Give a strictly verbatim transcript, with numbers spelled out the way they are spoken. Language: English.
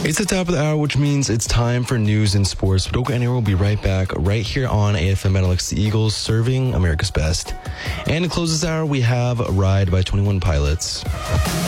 It's the top of the hour, which means it's time for news and sports. But don't go anywhere. We'll be right back right here on A F M Metalex, the Eagles, serving America's best. And to close this hour, we have Ride by twenty-one Pilots.